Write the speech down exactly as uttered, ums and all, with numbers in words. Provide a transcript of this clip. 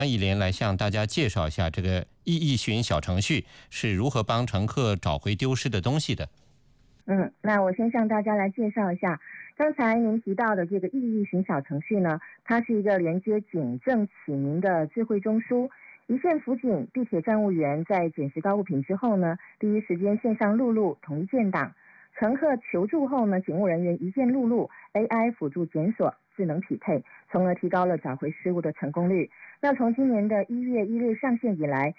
那以莲来向大家介绍一下这个意义寻小程序是如何帮乘客找回丢失的东西的。 嗯，那我先向大家来介绍一下，刚才您提到的这个意义寻小程序呢，它是一个连接警政启明的智慧中枢。一线辅警、地铁站务员在捡拾到物品之后呢，第一时间线上录入，统一建档。乘客求助后呢，警务人员一键录入 ，A I 辅助检索，智能匹配，从而提高了找回失物的成功率。那从今年的一月一日上线以来，